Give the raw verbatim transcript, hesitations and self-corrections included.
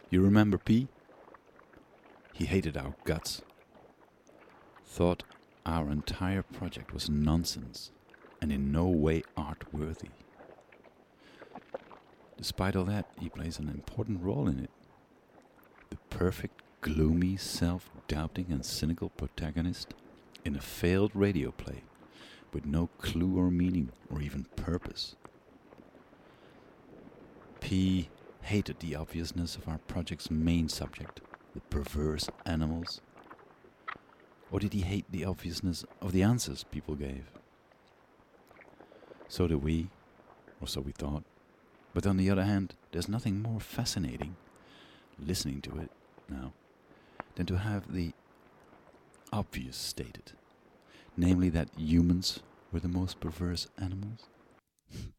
You remember P? He hated our guts. Thought our entire project was nonsense and in no way art-worthy. Despite all that, he plays an important role in it. The perfect, gloomy, self-doubting and cynical protagonist in a failed radio play with no clue or meaning or even purpose. P hated the obviousness of our project's main subject, the perverse animals. Or did he hate the obviousness of the answers people gave? So do we, or so we thought. But on the other hand, there's nothing more fascinating, listening to it now, than to have the obvious stated, namely that humans were the most perverse animals.